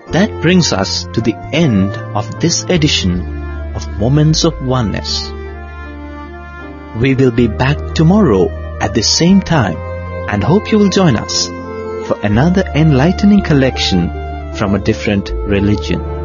That brings us to the end of this edition of Moments of Oneness. We will be back tomorrow at the same time and hope you will join us for another enlightening collection from a different religion.